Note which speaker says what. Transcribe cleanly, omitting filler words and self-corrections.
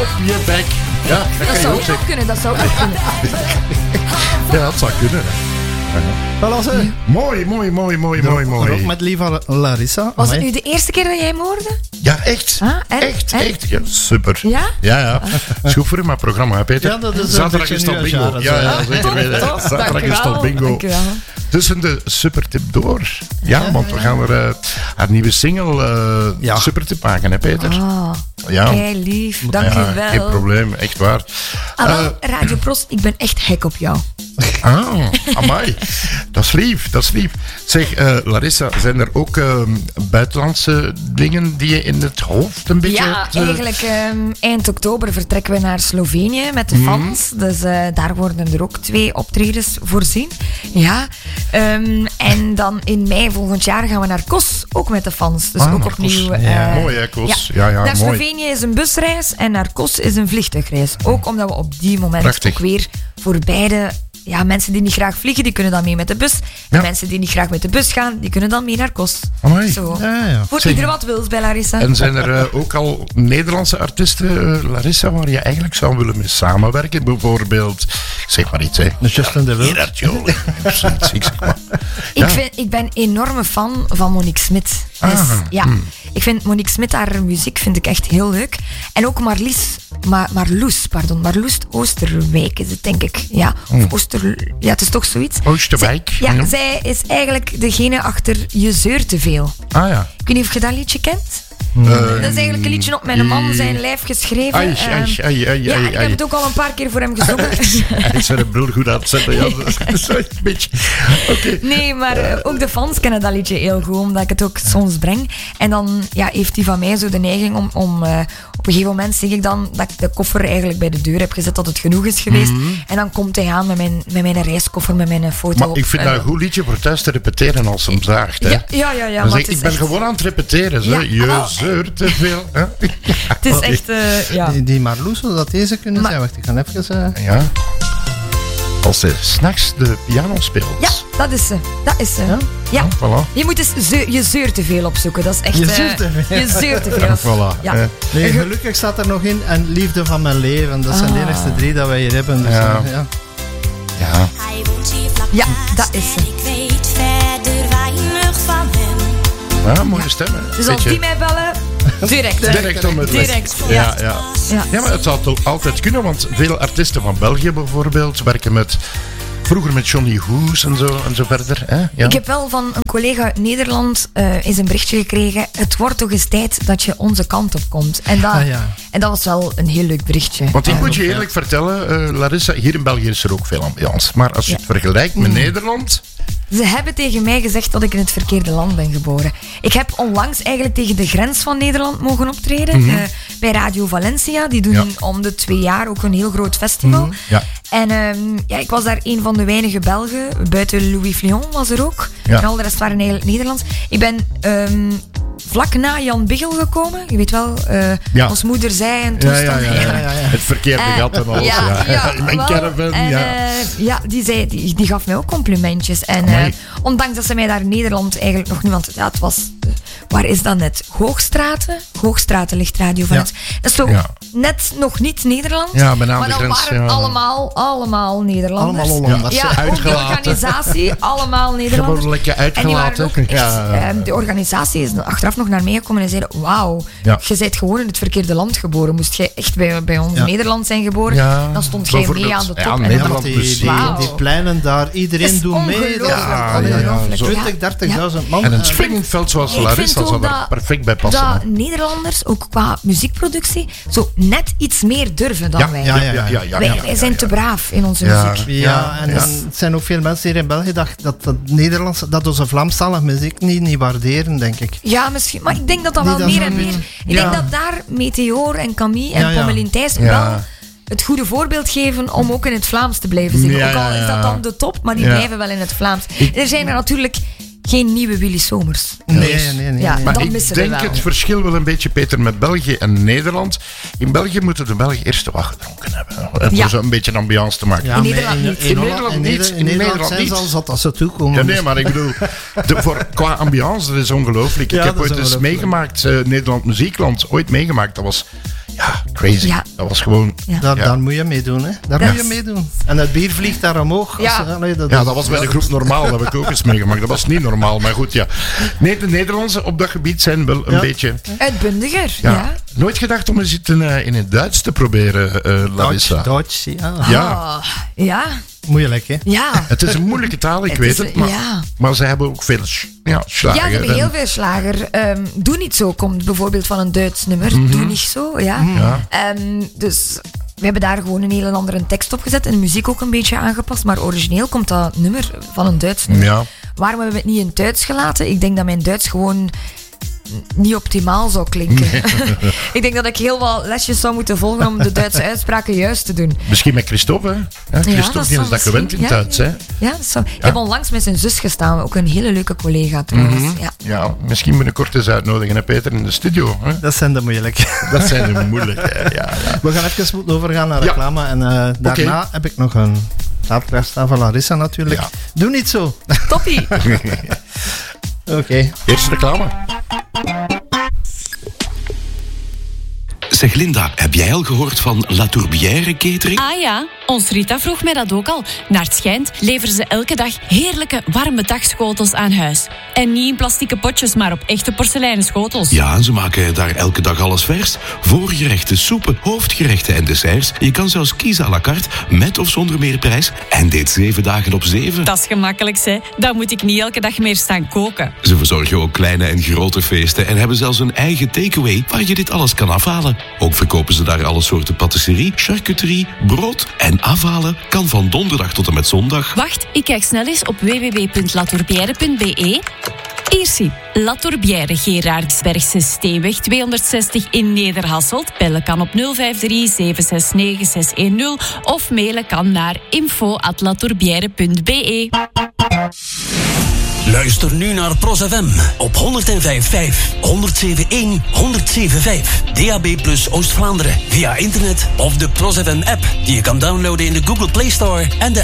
Speaker 1: je bek. Ja,
Speaker 2: Dat zou ook kunnen, dat zou ook kunnen.
Speaker 1: Ja, dat zou kunnen.
Speaker 3: Voilà,
Speaker 1: Mooi.
Speaker 3: Ook met lieve Larissa.
Speaker 2: Was het nu de eerste keer dat jij hem hoorde?
Speaker 1: Ja, echt. Echt. Ja, super.
Speaker 2: Ja?
Speaker 1: Ja. Schoef voor mijn programma, hè, Peter?
Speaker 3: Ja, dat is
Speaker 1: Zaterdag is het al bingo. Ja, zeker weten.
Speaker 2: Top,
Speaker 1: Zaterdag is het al bingo.
Speaker 2: dankjewel.
Speaker 1: Tussen de supertip door. Ja, want we gaan er haar nieuwe single supertip maken, hè, Peter? Ja.
Speaker 2: Kei lief, dank u wel.
Speaker 1: Geen probleem, echt waar.
Speaker 2: Radio Prost, ik ben echt gek op jou.
Speaker 1: Amai. Dat is lief. Zeg, Larissa, zijn er ook buitenlandse dingen die je in het hoofd een beetje hebt?
Speaker 2: Eigenlijk eind oktober vertrekken we naar Slovenië met de fans. Dus daar worden er ook 2 optredens voorzien. Ja. En dan in mei volgend jaar gaan we naar Kos, ook met de fans. Dus ook opnieuw.
Speaker 1: Mooi hè, Kos. Ja,
Speaker 2: naar
Speaker 1: mooi.
Speaker 2: Slovenië is een busreis en naar Kos is een vliegtuigreis. Ook omdat we op die moment
Speaker 1: Prachtig.
Speaker 2: ook weer voor beide... Ja, mensen die niet graag vliegen, die kunnen dan mee met de bus. En mensen die niet graag met de bus gaan, die kunnen dan mee naar Kos.
Speaker 1: Amai.
Speaker 2: Zo.
Speaker 3: Ja.
Speaker 2: Voor ieder wat wils bij Larissa.
Speaker 1: En zijn er ook al Nederlandse artiesten, Larissa, waar je eigenlijk zou willen mee samenwerken? Bijvoorbeeld, zeg maar iets, hè.
Speaker 3: Justin de Wild.
Speaker 1: Gerard Joling. Zoiets, ik zeg maar.
Speaker 2: Ik ben enorme fan van Monique Smit. Dus, ik vind Monique Smit, haar muziek vind ik echt heel leuk. En ook Marloes Oosterwijk is het, denk ik. Ja, of ja, het is toch zoiets.
Speaker 1: Oosterwijk.
Speaker 2: Zij is eigenlijk degene achter Je zeurt te veel.
Speaker 1: Ja.
Speaker 2: Ik weet niet of je dat liedje kent. Dat is eigenlijk een liedje op mijn man zijn lijf geschreven. Ik heb het ook al een paar keer voor hem gezongen.
Speaker 1: Hij is zijn broer goed aan het zetten. Ja, dat is een beetje... Okay.
Speaker 2: Nee, maar ook de fans kennen dat liedje heel goed, omdat ik het ook soms breng. En dan heeft hij van mij zo de neiging om op een gegeven moment zeg ik dan dat ik de koffer eigenlijk bij de deur heb gezet, dat het genoeg is geweest. En dan komt hij aan met mijn reiskoffer, met mijn foto
Speaker 1: maar
Speaker 2: op.
Speaker 1: Ik vind dat een goed liedje voor thuis te repeteren als hem zaagt. Hè?
Speaker 2: Ja.
Speaker 1: Dus ik ben gewoon aan het repeteren. Zo. Je zeurt te veel. Hè?
Speaker 2: Het is echt...
Speaker 3: Die Marloes, zou dat deze kunnen zijn? Wacht, ik ga even...
Speaker 1: Ja. Als ze 's nachts de piano speelt.
Speaker 2: Ja, dat is ze. Ja.
Speaker 1: Voilà.
Speaker 2: Je moet eens Je zeurt te veel opzoeken. Dat is echt...
Speaker 3: Je zeurt te veel.
Speaker 2: Je zeurt te veel.
Speaker 1: Voilà.
Speaker 2: Ja.
Speaker 3: Nee, gelukkig staat er nog in. En Liefde van mijn leven. Dat zijn de enigste 3 dat wij hier hebben. Dus,
Speaker 1: Ja,
Speaker 2: dat is ze.
Speaker 4: Ik weet verder weinig van hem.
Speaker 1: Ja, mooie stemmen.
Speaker 2: Dus als die mij bellen, direct
Speaker 1: om het
Speaker 2: direct.
Speaker 1: Ja, maar het zou toch altijd kunnen, want veel artiesten van België bijvoorbeeld werken vroeger met Johnny Hoes en zo verder. Hè? Ja.
Speaker 2: Ik heb wel van een collega uit Nederland eens een berichtje gekregen. Het wordt toch eens tijd dat je onze kant op komt. En dat was wel een heel leuk berichtje.
Speaker 1: Want ik moet je eerlijk vertellen, Larissa, hier in België is er ook veel ambiance. Maar als je het vergelijkt met Nederland...
Speaker 2: Ze hebben tegen mij gezegd dat ik in het verkeerde land ben geboren. Ik heb onlangs eigenlijk tegen de grens van Nederland mogen optreden. Bij Radio Valencia. Die doen om de 2 jaar ook een heel groot festival. En ik was daar een van de weinige Belgen. Buiten Louis Flion was er ook. En al de rest waren eigenlijk Nederlands. Ik ben vlak na Jan Biggel gekomen. Je weet wel, ons moeder zei en toestand.
Speaker 1: Het verkeerde gat en alles. In mijn caravan.
Speaker 2: Die gaf mij ook complimentjes. En ondanks dat ze mij daar in Nederland eigenlijk nog niet... Want het was... waar is dat net? Hoogstraten? Hoogstraten ligt Radio Valencia. Dat is zo net nog niet Nederland.
Speaker 1: Ja, bijna
Speaker 2: maar
Speaker 1: de
Speaker 2: dan
Speaker 1: grens.
Speaker 2: waren allemaal Nederlanders.
Speaker 3: Allemaal Hollanders.
Speaker 2: Ja, ook de organisatie, allemaal Nederlanders.
Speaker 1: Lekker
Speaker 2: En die waren
Speaker 1: uitgelaten.
Speaker 2: ook echt, de organisatie is achteraf nog naar mij gekomen en zeiden, wauw, je bent gewoon in het verkeerde land geboren. Moest jij echt bij ons in Nederland zijn geboren, dan stond jij mee aan de top.
Speaker 1: Ja,
Speaker 2: en
Speaker 1: Nederland,
Speaker 3: die pleinen daar, iedereen doet mee.
Speaker 2: Ongelooflijk.
Speaker 3: 20.000, 30.000 man.
Speaker 1: En een springveld zoals Larissa zou daar perfect bij passen.
Speaker 2: Dat Nederlanders, ook qua muziekproductie, zo net iets meer durven dan wij. Wij zijn te braaf in onze muziek.
Speaker 3: Het zijn ook veel mensen hier in België dat Nederlands, dat onze Vlaamstalige muziek niet waarderen, denk ik.
Speaker 2: Ja, misschien. Maar ik denk dat wel meer en meer... Ik denk dat daar Meteor en Camille en Pommelien Thijs wel het goede voorbeeld geven om ook in het Vlaams te blijven zingen. Ook al is dat dan de top, maar die blijven wel in het Vlaams. Er zijn er natuurlijk geen nieuwe Willy Somers.
Speaker 3: Nee.
Speaker 1: Maar ik denk het verschil wel een beetje, Peter, met België en Nederland. In België moeten de Belgen eerst te wat gedronken hebben. Om zo een beetje een ambiance te maken.
Speaker 2: In Nederland niet.
Speaker 3: In Nederland zijn ze al zat als ze toekomen.
Speaker 1: Ja, nee, maar ik bedoel, qua ambiance, dat is ongelooflijk. Ik heb ooit eens meegemaakt, Nederland Muziekland, ooit meegemaakt. Dat was... Ja, ik crazy.
Speaker 2: Ja.
Speaker 1: Dat was gewoon...
Speaker 2: Ja.
Speaker 3: Daar moet je mee doen, hè. Daar moet je mee doen. En het bier vliegt daar omhoog.
Speaker 2: Ja.
Speaker 3: Dat
Speaker 1: was bij de groep normaal. Dat heb ik ook eens meegemaakt. Dat was niet normaal, maar goed, ja. Nee, de Nederlandse op dat gebied zijn wel een beetje...
Speaker 2: Uitbundiger,
Speaker 1: Ja.
Speaker 2: ja.
Speaker 1: Nooit gedacht om eens in het Duits te proberen, Larissa.
Speaker 3: Duits, ja.
Speaker 1: Ja.
Speaker 2: Oh, ja.
Speaker 3: Moeilijk, hè.
Speaker 2: Ja.
Speaker 1: Het is een moeilijke taal, ik
Speaker 2: Het
Speaker 1: weet
Speaker 2: is-
Speaker 1: het. Maar,
Speaker 2: ja.
Speaker 1: maar ze hebben ook veel slagen.
Speaker 2: Ja, ze hebben heel veel slager. Doe niet zo komt bijvoorbeeld van een Duits nummer. Doe niet zo, ja.
Speaker 1: Ja.
Speaker 2: Dus we hebben daar gewoon een hele andere tekst op gezet en de muziek ook een beetje aangepast. Maar origineel komt dat nummer van een Duits nummer.
Speaker 1: Ja.
Speaker 2: Waarom hebben we het niet in Duits gelaten? Ik denk dat mijn Duits gewoon niet optimaal zou klinken. Ik denk dat ik heel wat lesjes zou moeten volgen om de Duitse uitspraken juist te doen.
Speaker 1: Misschien met Christophe, hè? Ja, Christophe
Speaker 2: dat
Speaker 1: die
Speaker 2: zou
Speaker 1: is dat gewend in het
Speaker 2: misschien-
Speaker 1: Duits, hè?
Speaker 2: Ja, ik heb onlangs met zijn zus gestaan. Ook een hele leuke collega trouwens. Ja.
Speaker 1: Ja, misschien binnenkort eens uitnodigen, hè, Peter, in de studio. Hè?
Speaker 3: Dat zijn de moeilijke.
Speaker 1: Dat zijn de moeilijke, ja.
Speaker 3: We gaan even moeten overgaan naar
Speaker 1: Ja.
Speaker 3: reclame. En daarna heb ik nog een zaterdag staan van Larissa natuurlijk.
Speaker 1: Ja.
Speaker 3: Doe niet zo.
Speaker 2: Toppie!
Speaker 3: Oké.
Speaker 1: Eerst reclame.
Speaker 5: Zeg Linda, heb jij al gehoord van La Tourbière Catering?
Speaker 6: Ah ja, ons Rita vroeg mij dat ook al. Naar het schijnt leveren ze elke dag heerlijke warme dagschotels aan huis. En niet in plastieke potjes, maar op echte porseleinen schotels.
Speaker 5: Ja, en ze maken daar elke dag alles vers. Voorgerechten, soepen, hoofdgerechten en desserts. Je kan zelfs kiezen à la carte, met of zonder meerprijs. En dit 7 dagen op 7.
Speaker 6: Dat is gemakkelijk, hè. Dan moet ik niet elke dag meer staan koken.
Speaker 5: Ze verzorgen ook kleine en grote feesten en hebben zelfs een eigen takeaway waar je dit alles kan afhalen. Ook verkopen ze daar alle soorten patisserie, charcuterie, brood en afhalen kan van donderdag tot en met zondag.
Speaker 6: Wacht, ik kijk snel eens op www.latourbière.be. Hier zie, La Tourbière, Gerardsbergse Steenweg 260 in Nederhasselt. Bellen kan op 053 769 610 of mailen kan naar info@latourbière.be.
Speaker 7: Luister nu naar Pros FM op 105.5, 107.1, 107.5. DAB+ Oost-Vlaanderen via internet of de Pros FM app die je kan downloaden in de Google Play Store en de